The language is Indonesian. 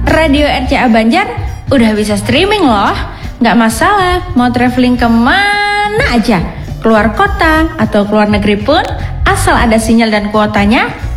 Radio RCA Banjar udah bisa streaming loh. Nggak masalah mau traveling kemana aja, keluar kota atau keluar negeri pun, asal ada sinyal dan kuotanya,